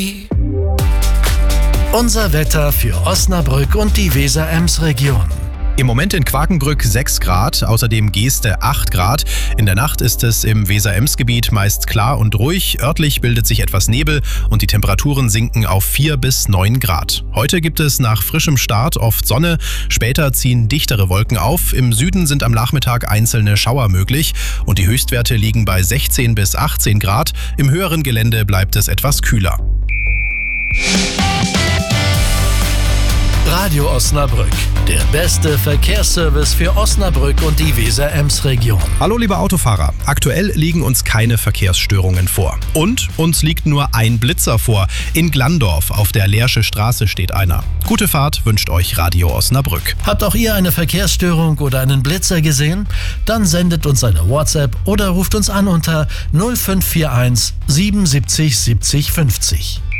Unser Wetter für Osnabrück und die Weser-Ems-Region. Im Moment in Quakenbrück 6 Grad, außerdem Geeste 8 Grad. In der Nacht ist es im Weser-Ems-Gebiet meist klar und ruhig. Örtlich bildet sich etwas Nebel und die Temperaturen sinken auf 4 bis 9 Grad. Heute gibt es nach frischem Start oft Sonne, später ziehen dichtere Wolken auf. Im Süden sind am Nachmittag einzelne Schauer möglich und die Höchstwerte liegen bei 16 bis 18 Grad. Im höheren Gelände bleibt es etwas kühler. Radio Osnabrück, der beste Verkehrsservice für Osnabrück und die Weser-Ems-Region. Hallo liebe Autofahrer, aktuell liegen uns keine Verkehrsstörungen vor. Und uns liegt nur ein Blitzer vor. In Glandorf auf der Leersche Straße steht einer. Gute Fahrt wünscht euch Radio Osnabrück. Habt auch ihr eine Verkehrsstörung oder einen Blitzer gesehen? Dann sendet uns eine WhatsApp oder ruft uns an unter 0541 77 70 50.